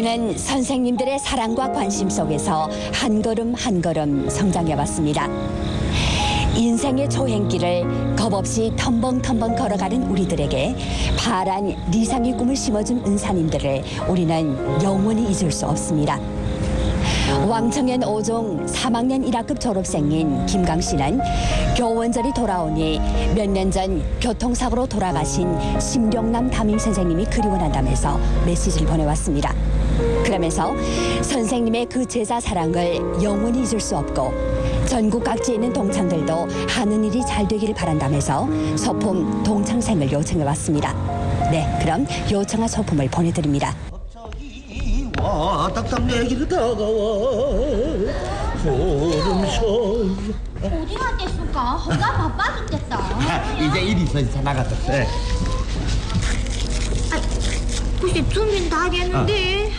우리는 선생님들의 사랑과 관심 속에서 한 걸음 한 걸음 성장해왔습니다. 인생의 초행길을 겁없이 텀벙텀벙 걸어가는 우리들에게 파란 리상의 꿈을 심어준 은사님들을 우리는 영원히 잊을 수 없습니다. 왕청현 5종 3학년 1학급 졸업생인 김강 씨는 교원절이 돌아오니 몇 년 전 교통사고로 돌아가신 심룡남 담임 선생님이 그리워난다면서 메시지를 보내왔습니다. 그러면서 선생님의 그 제자 사랑을 영원히 잊을 수 없고 전국 각지에 있는 동창들도 하는 일이 잘 되기를 바란다면서 소품 동창생을 요청해왔습니다. 네, 그럼 요청한 소품을 보내드립니다. 와 딱딱내기로 다가와 소름소리. 어디 갔겠습니까? 허가 바빠 죽겠다. 이제 일이 있어 나갔어. 네. 글쎄 준비는 다 됐는데.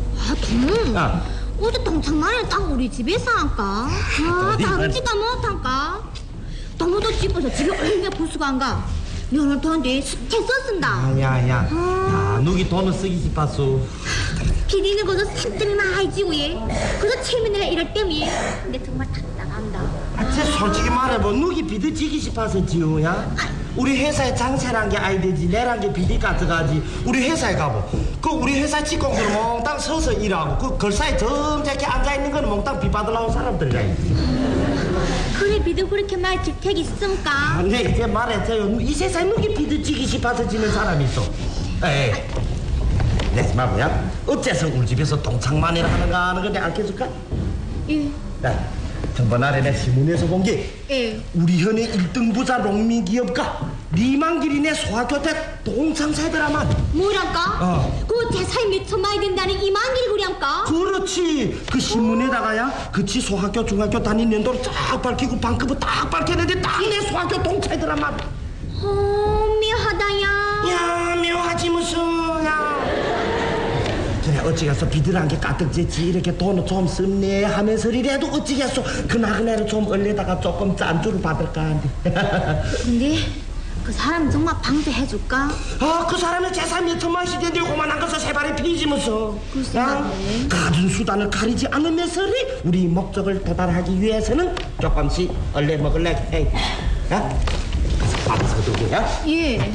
어디 동창만을 딱 우리 집에서 할까? 다르지가 못할까? 동무도 집어서 집에 얼마 부수간가? 면을 돈데 스케 썼습니다. 야야야 누기 돈을 쓰기 싶었어. 비디는 거서 산뜸이 많이 지고 예. 그래서 체면이라 이럴 때문에. 근데 정말 답답합니다. 쟤 솔직히 말해봐 누기 비드 지기 싶어서 지우야? 우리 회사에 장세란 게 아이되지 내란 게 비디 같아가지. 우리 회사에 가보 그 우리 회사 직원들은 몽땅 서서 일하고 그 걸사에 점잖게 앉아있는 거는 몽땅 비 받으려고 사람들이라. 그래 비도 그렇게 말 질택 있습니까? 네 이제 말했어요. 이 세상에 누기 비드 지기 싶어서 지는 사람이 있어. 에이 네 마부야 어째서 우리 집에서 동창만이라 하는가 하는 거 내가 알려줄까? 예. 야 전번날에 내 신문에서 본 게 예. 우리 현의 1등 부자 농민기업가 리만길이 내 소학교 때 동창사더라만. 뭐랄까? 그 재산이 몇 천만이 된다는 이만길이 그량까? 그렇지. 그 신문에다가야 그치 소학교 중학교 다닌 연도를 쫙 밝히고 방급을 딱 밝혔는데 딱 내 소학교 동창이더라만. 묘하다야. 야 묘하지 무슨 야. 그래 어찌겠어 비들한 게 까뜩지지 이렇게 돈을 좀 씁네 하면서리라도 어찌겠어 그나그나를 좀 얼려다가 조금 짠주를 받을까 한데. 근데 그 사람 정말 방대해줄까? 그 사람의 재산 몇 천만씩 된데 요만한 것을 세 발에 피지면서 글쎄 가진 수단을 가리지 않으면서리 우리 목적을 도달하기 위해서는 조금씩 얼려 먹을래. 에이 야 받아서 두고야. 예.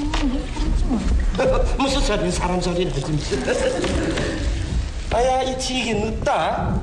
무슨 소리 사람 소리를 하지. 아야 이 치기 늦다.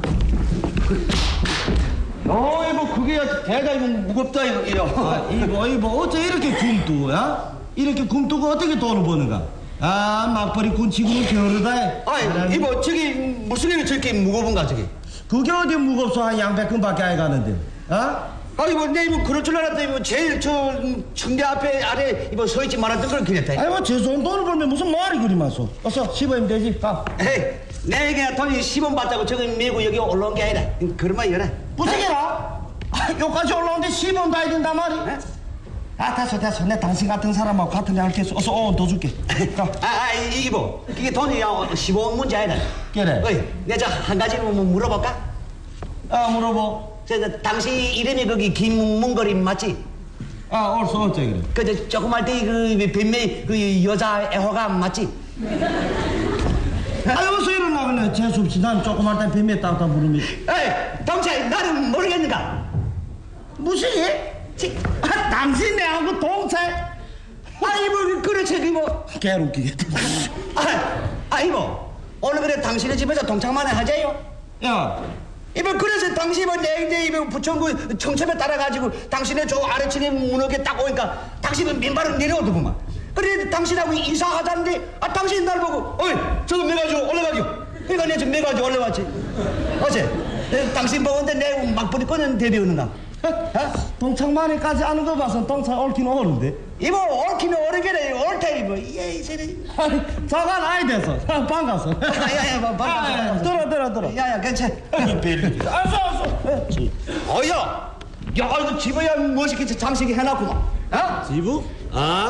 이거 그게 대가 이거 무겁다 이거. 이거 어째 이렇게 굼뚜야? 이렇게 굼뚜가 어떻게 돈을 버는가? 막벌이 군치고는 게으르다. 이거 저기 무슨 일이 저렇게 무거운가 저기? 그게 어디 무겁소 한 양백근밖에 안 가는데. 이거 내 이거 그럴 줄 알았더니 이거 제일 저 청대 앞에 아래 이거 서 있지 말았던 걸 그랬다. 제 좋은 돈을 벌면 무슨 말이 그리 많소. 어서 씹으면 되지. 가. 에이 내가 돈이 10원 받자고 저기 메고 여기 올라온 게 아니라 그런 말 이거라. 무슨 게라? 여기까지 올라오는데 10원 다 된단 말이? 됐어. 내 당신 같은 사람하고 같은 데 할게. 어서 5원 더 줄게. 가. 이게 뭐 이게 돈이 15원 문제 아니라. 그래. 내가 한 가지 물어볼까? 물어보. 당신 이름이 거기 김문거리 맞지? 옳소 어째 그래. 그 조그말 때 그 변매 그 여자 애호가 맞지? 어서 일어나 그래. 재수없이 난 조그만 때 뱀에 따뜻한 부르면. 에이 동생 나는 모르겠는가? 무슨 일? 당신 내하고 동생? 뭐 그렇지 뭐. 개웃기겠다. 이모 오늘 그래 당신의 집에서 동창만에 하자요. 야. 이번 그래서 당신은 내 입에 부천구 청첩에 따라가지고 당신의 저 아래층에 무너게 딱 오니까 당신은 맨발을 내려오더구만. 그래 당신하고 인사하자는데 당신이 날 보고 저거 매가지고 올라가죠. 그러니까 내가 지금 매가지고 올라왔지. 어째 당신 보는데 내 막부리 꺼낸 대비 없는가? 동창만에까지 아는 거 봐서 동창 옳긴 옳은데. 이모 옳기는 옳으게래 옳다 이거. 이 세리. 자가 나이 돼서 반가서. 야야야 반갑다. 들어. 야야 괜찮아. 알았어. 야 이거 집어야 멋있게 장식이 해놨구만. 지부?